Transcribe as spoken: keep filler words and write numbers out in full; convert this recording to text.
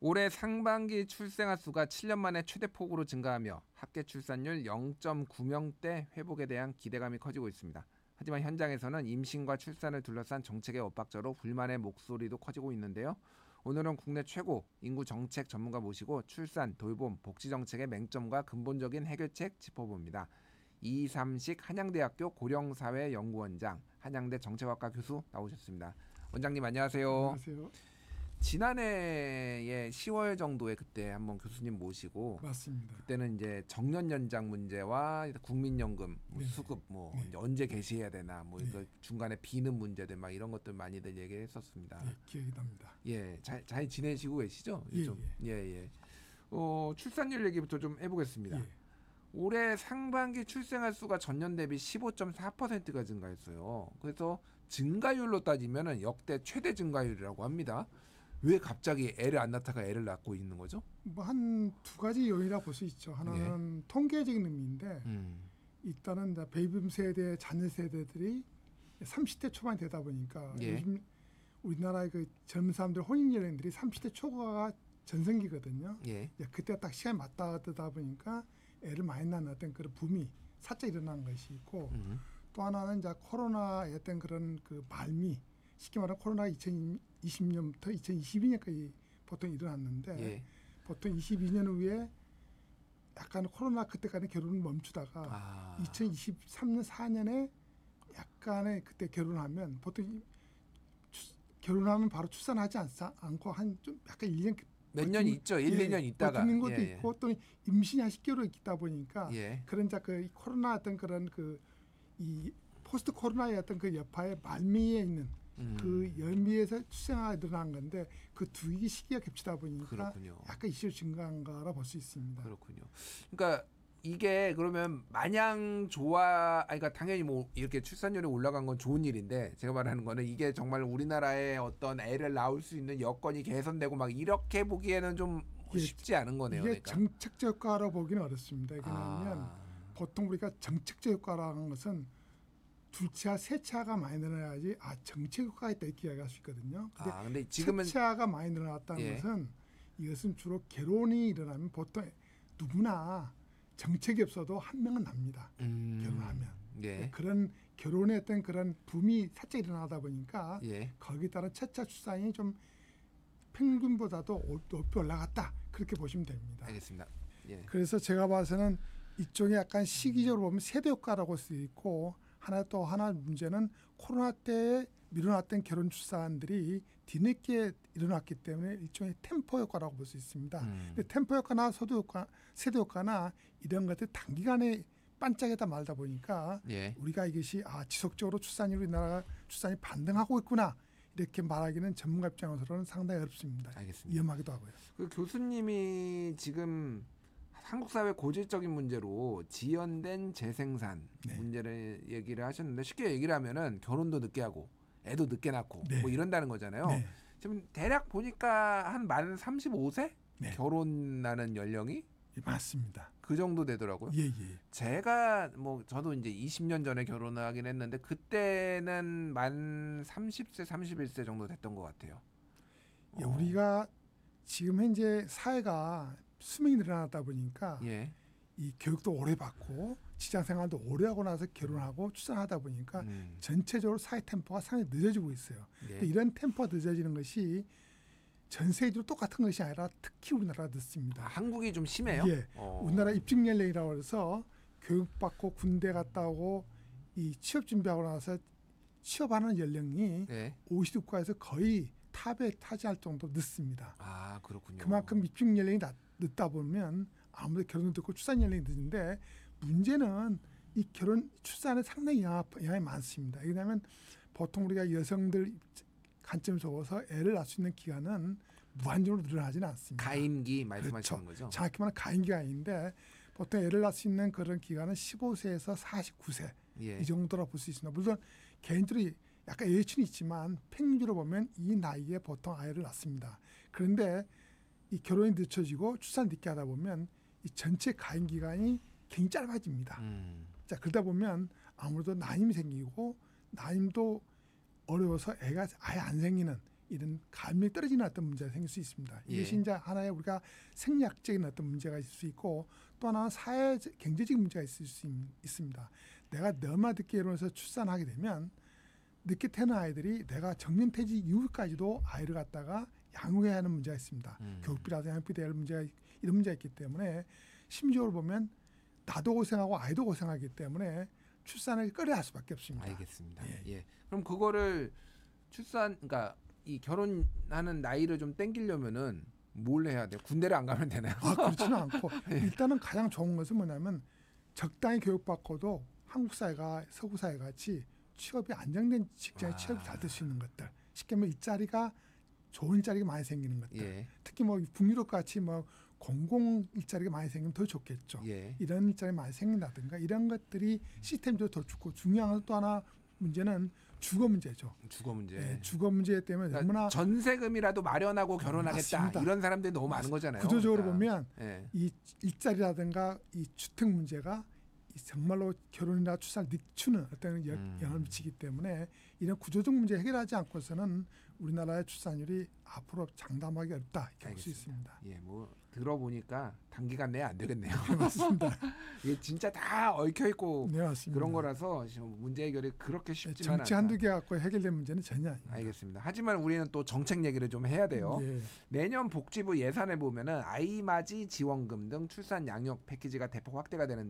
올해 상반기 출생아 수가 칠 년 만에 최대폭으로 증가하며 합계 출산율 영 점 구 명대 회복에 대한 기대감이 커지고 있습니다. 하지만 현장에서는 임신과 출산을 둘러싼 정책의 엇박자로 불만의 목소리도 커지고 있는데요. 오늘은 국내 최고 인구 정책 전문가 모시고 출산, 돌봄, 복지 정책의 맹점과 근본적인 해결책 짚어봅니다. 이삼식 한양대학교 고령사회연구원장, 한양대 정책학과 교수 나오셨습니다. 원장님 안녕하세요. 안녕하세요. 지난해에 시월 정도에 그때 한번 교수님 모시고 맞습니다. 그때는 이제 정년 연장 문제와 국민연금 뭐 네. 수급 뭐 네. 이제 언제 개시해야 되나 뭐 네. 이거 중간에 비는 문제들 막 이런 것들 많이들 얘기했었습니다. 네, 기억이 납니다. 예, 잘, 잘 지내시고 계시죠? 예, 요즘? 예, 예. 어, 출산율 얘기부터 좀 해보겠습니다. 예. 올해 상반기 출생아 수가 전년 대비 십오 점 사 퍼센트가 증가했어요. 그래서 증가율로 따지면 역대 최대 증가율이라고 합니다. 왜 갑자기 애를 안 낳다가 애를 낳고 있는 거죠? 뭐 한 두 가지 요인이라 볼 수 있죠. 하나는 통계적인 의미인데 음. 일단은 이제 베이비붐 세대 자녀 세대들이 삼십 대 초반이 되다 보니까 예. 요즘 우리나라의 그 젊은 사람들 혼인 연령들이 삼십 대 초과가 전성기거든요. 예. 이제 그때 딱 시간이 맞닿다 보니까 애를 많이 낳는 어떤 그런 붐이 살짝 일어난 것이 있고 음. 또 하나는 이제 코로나의 어떤 그런 그 말미 쉽게 말하면 코로나 이천이십 년부터 이천이십이 년까지 보통 일어났는데 예. 보통 이십이 년 후에 약간 코로나 그때까지 결혼을 멈추다가 아. 이천이십삼 년 사 년에 약간의 그때 결혼하면 보통 이 추, 결혼하면 바로 출산하지 않사, 않고 한 좀 약간 일 년 몇 년 있죠. 일, 이 년 있다가. 버티는 것도 예, 예. 있고 또 임신이 한 십 개월이 있다 보니까 예. 그런 자 그 코로나 어떤 그런 그 이 포스트 코로나의 어떤 그 여파의 말미에 있는 음. 그 열미에서 출생아가 늘어난 건데 그 두 개 시기가 겹치다 보니까 그렇군요. 약간 이슈 증가한 거라 볼 수 있습니다. 그렇군요. 그러니까 이게 그러면 마냥 좋아, 아니 그러니까 당연히 뭐 이렇게 출산율이 올라간 건 좋은 일인데 제가 말하는 거는 이게 정말 우리나라의 어떤 애를 낳을 수 있는 여건이 개선되고 막 이렇게 보기에는 좀 이게 쉽지 않은 거네요. 이게 그러니까. 정책적 효과로 보기는 어렵습니다. 왜냐하면 아. 보통 우리가 정책적 효과라는 것은 둘째와 셋째가 많이 늘어나야지 아 정책 효과가 있다 이렇게 이야기할 수 있거든요. 근데 아, 근데 지금은 셋째가 많이 늘어났다는 예. 것은 이것은 주로 결혼이 일어나면 보통 누구나 정책이 없어도 한 명은 납니다. 음. 결혼하면. 예. 그런 결혼의 어떤 그런 붐이 살짝 일어나다 보니까 예. 거기에 따라 첫째 출산이 좀 평균보다도 높이 올라갔다. 그렇게 보시면 됩니다. 알겠습니다. 예. 그래서 제가 봐서는 이쪽에 약간 시기적으로 보면 세대 효과라고 할 수 있고 하나 또 하나 문제는 코로나 때 미뤄놨던 결혼 출산들이 뒤늦게 일어났기 때문에 일종의 템포 효과라고 볼 수 있습니다. 음. 근데 템포 효과나 소도 효과, 세대 효과나 이런 것들 단기간에 반짝이다 말다 보니까 예. 우리가 이것이 아 지속적으로 출산율이 우리나라가 출산이 반등하고 있구나 이렇게 말하기는 전문가 입장에서는 상당히 어렵습니다. 알겠습니다. 위험하기도 하고요. 그 교수님이 지금 한국 사회 고질적인 문제로 지연된 재생산 네. 문제를 얘기를 하셨는데 쉽게 얘기를 하면은 결혼도 늦게 하고 애도 늦게 낳고 네. 뭐 이런다는 거잖아요. 네. 지금 대략 보니까 한 만 삼십오 세 네. 결혼하는 연령이 예, 맞습니다. 그 정도 되더라고요. 예, 예. 제가 뭐 저도 이제 이십 년 전에 결혼을 하긴 했는데 그때는 만 삼십 세, 삼십일 세 정도 됐던 것 같아요. 예, 어. 우리가 지금 현재 사회가 수명이 늘어나다 보니까 예. 이 교육도 오래 받고 직장 생활도 오래 하고 나서 결혼하고 출산하다 보니까 음. 전체적으로 사회 템포가 상당히 늦어지고 있어요. 예. 근데 이런 템포가 늦어지는 것이 전 세계적으로 똑같은 것이 아니라 특히 우리나라가 아, 늦습니다. 한국이 좀 심해요? 예. 어. 우리나라 입직 연령이라고 해서 교육받고 군대 갔다 오고 이 취업 준비하고 나서 취업하는 연령이 네. 오이시디 국가에서 거의 탑에 타지할 정도로 늦습니다. 아, 그렇군요. 그만큼 입직 연령이 낮, 늦다 보면 아무래도 결혼도 늦고 출산 연령이 늦은데 문제는 이 결혼 출산에 상당히 영향, 영향이 많습니다. 왜냐하면 보통 우리가 여성들 관점에서 보서 애를 낳을 수 있는 기간은 무한정으로 늘어나지는 않습니다. 가임기 말씀하시는 그렇죠. 거죠? 정확히 말하면 가임기가 아닌데 보통 애를 낳을 수 있는 그런 기간은 십오 세에서 사십구 세 예. 이 정도라 볼 수 있습니다. 물론 개인들이 약간 예외치는 있지만 평균으로 보면 이 나이에 보통 아이를 낳습니다. 그런데 이 결혼이 늦춰지고 출산 늦게 하다 보면 이 전체 가임 기간이 굉장히 짧아집니다. 음. 자 그러다 보면 아무래도 나임이 생기고 나임도 어려워서 애가 아예 안 생기는 이런 감염이 떨어지는 어떤 문제가 생길 수 있습니다. 이것이 예. 이제 하나의 우리가 생리학적인 어떤 문제가 있을 수 있고 또 하나는 사회 경제적인 문제가 있을 수 있, 있습니다. 내가 너무 늦게 일어나서 출산하게 되면 늦게 태어난 아이들이 내가 정년퇴직 이후까지도 아이를 갖다가 양육해야 하는 문제가 있습니다. 음. 교육비라든지 양육비 대할 문제가 이런 문제가 있기 때문에 심지어로 보면 나도 고생하고 아이도 고생하기 때문에 출산을 꺼려야 할 수밖에 없습니다. 알겠습니다. 예. 예. 그럼 그거를 출산, 그러니까 이 결혼하는 나이를 좀 땡기려면은 뭘 해야 돼요? 군대를 안 가면 되나요? 아, 그렇지는 않고 일단은 가장 좋은 것은 뭐냐면 적당히 교육받고도 한국 사회가 서구 사회 같이 취업이 안정된 직장에 아. 취업이 잘 될 수 있는 것들. 쉽게 말하면 일자리가 좋은 일자리가 많이 생기는 것들. 예. 특히 뭐 북유럽 같이 뭐 공공 일자리가 많이 생기면 더 좋겠죠. 예. 이런 일자리 많이 생긴다든가 이런 것들이 시스템적으로 더 좋고 중요한 건 또 하나 문제는 주거 문제죠. 주거 문제. 예, 주거 문제 때문에 그러니까 너무나 전세금이라도 마련하고 결혼하겠다. 맞습니다. 이런 사람들이 너무 많은 거잖아요. 구조적으로 그러니까. 보면 예. 이 일자리라든가 이 주택 문제가 이 정말로 결혼이나 출산을 늦추는 어떤 여- 음. 영향을 미치기 때문에 이런 구조적 문제 해결하지 않고서는 우리나라의 출산율이 앞으로 장담하기 어렵다 이렇게 볼 수 알겠습니다. 있습니다. 예, 뭐 들어보니까 단기간 내에 안 되겠네요. 네, 맞습니다. 이게 진짜 다 얽혀 있고 네, 맞습니다. 그런 거라서 지금 문제 해결이 그렇게 네, 쉽지만 정치 않다. 한두 개 갖고 해결된 문제는 전혀 아닙니다. 알겠습니다. 하지만 우리는 또 정책 얘기를 좀 해야 돼요. 예. 내년 복지부 예산에 보면은 아이맞이 지원금 등 출산 양육 패키지가 대폭 확대가 되는데